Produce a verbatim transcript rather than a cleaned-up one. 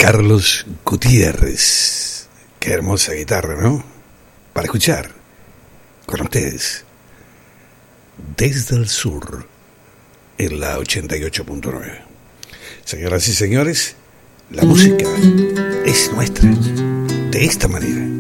Carlos Gutiérrez. Qué hermosa guitarra, ¿no? Para escuchar con ustedes desde el sur en la ochenta y ocho punto nueve. Señoras y señores, la música es nuestra de esta manera.